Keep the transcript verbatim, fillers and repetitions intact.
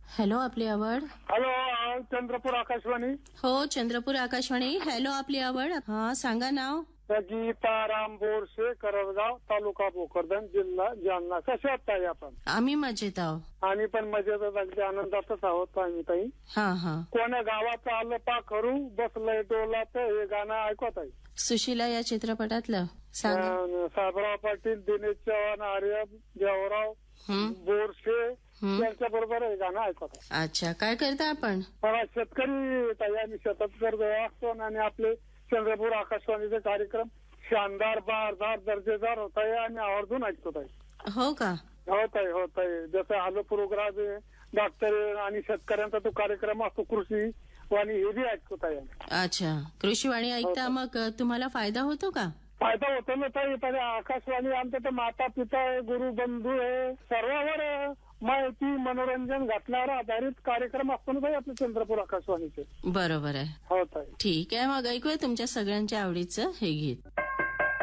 Hello, आपली आवड. Hello, Chandrapur Akashvani. हो, चंद्रपूर आकाशवाणी. हॅलो, आपली आवड. हा, सांगा नाव. गीताराम बोरसे, करडगाव, तालुका भोकरदन, जिल्हा जालना. कशा आहात ताई आपण? आम्ही मजेत आहोत. आम्ही पण मजेतच, अगदी आनंदातच आहोत आम्ही ताई. हा हा. कोण्या गावाचं आलं पा करू बसलंय डोलात, हे गाणं ऐकत आहे. सुशिला या चित्रपटातलं सांगा. साहेबराव पाटील, दिनेश चव्हाण, आर्य देवराव बोरसे यांच्या बरोबर हे गाणं ऐकत आहे. अच्छा, काय करता आपण? मला शेतकरी ताई, आम्ही शेतात करतो असतो आणि आपले चंद्रपूर आकाशवाणीचे कार्यक्रम शानदार, बारदार, दर्जेदार होत आहे आणि आवर्जून ऐकतो ताई. हो का? होत आहे होत आहे जसं आलो प्रोग्राम डॉक्टर आणि शेतकऱ्यांचा तो कार्यक्रम असतो कृषी वाणी, हे बी ऐकतो आहे. अच्छा, कृषीवाणी ऐकता, मग तुम्हाला फायदा होतो का? फायदा होतो ना ताई. आकाशवाणी आमच्या तर माता पिता आहे, गुरु बंधू आहे, सर्वांवर माहिती मनोरंजन घटनावर आधारित कार्यक्रम असतो ना ताई आपले चंद्रपूर आकाशवाणीचे. बरोबर आहे. हो ताई. ठीक आहे, मग ऐकूया तुमच्या सगळ्यांच्या आवडीचं हे गीत.